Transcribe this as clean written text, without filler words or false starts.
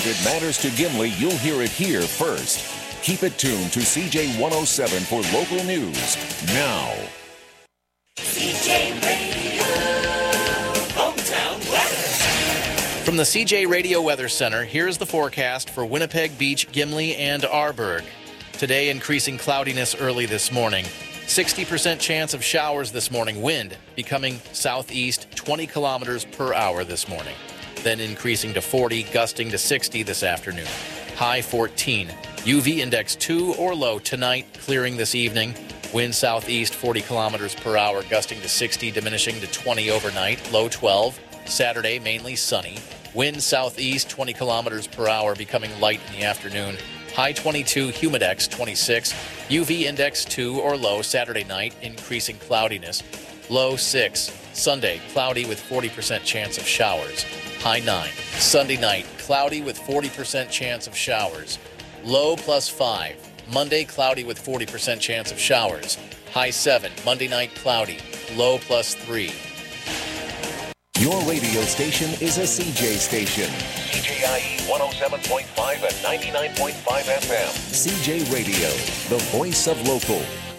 If it matters to Gimli, you'll hear it here first. Keep it tuned to CJ 107 for local news now. CJ Radio, hometown weather. From the CJ Radio Weather Center, here's the forecast for Winnipeg Beach, Gimli, and Arborg. Today, increasing cloudiness early this morning. 60% chance of showers this morning. Wind becoming southeast 20 kilometers per hour this morning. Then increasing to 40, gusting to 60 this afternoon. High 14. UV index 2 or low tonight, clearing this evening. Wind southeast 40 kilometers per hour, gusting to 60, diminishing to 20 overnight. Low 12. Saturday, mainly sunny. Wind southeast 20 kilometers per hour, becoming light in the afternoon. High 22, humidex 26. UV index 2 or low Saturday night, increasing cloudiness. Low 6. Sunday, cloudy with 40% chance of showers. High 9. Sunday night, cloudy with 40% chance of showers. Low +5. Monday, cloudy with 40% chance of showers. High 7. Monday night, cloudy. Low +3. Your radio station is a CJ station. CJIE 107.5 and 99.5 FM. CJ Radio, the voice of local.